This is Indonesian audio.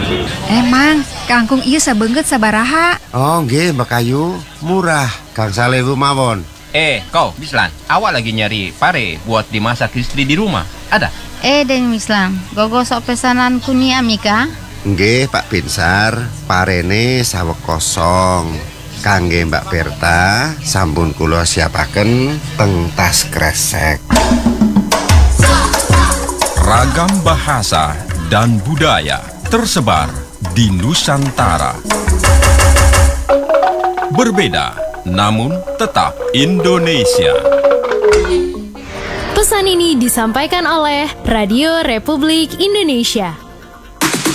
Emang, kangkung ieu sabeungkeut sabaraha? Oh nggih Mbak Ayu, murah, Kang Salewu mawon. Kau, Bislan, awak lagi nyari pare buat dimasak istri di rumah. Ada? Den Mislang, gogosok pesanan kunia Mika? Nggih Pak Binsar, parene saweg kosong. Kangge Mbak Berta, sampun kula siapaken teng tas kresek. Ragam bahasa dan budaya tersebar di Nusantara. Berbeda, namun tetap Indonesia. Pesan ini disampaikan oleh Radio Republik Indonesia.